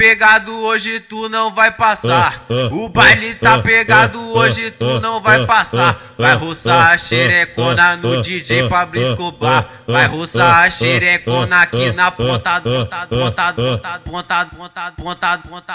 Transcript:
pegado hoje, tu não vai passar. O baile tá pegado hoje, tu não vai passar. Vai roçar a xerecona no DJ Pablo Escobar. Vai roçar a xerecona aqui na ponta, ponta, ponta, ponta, ponta, ponta, ponta, ponta.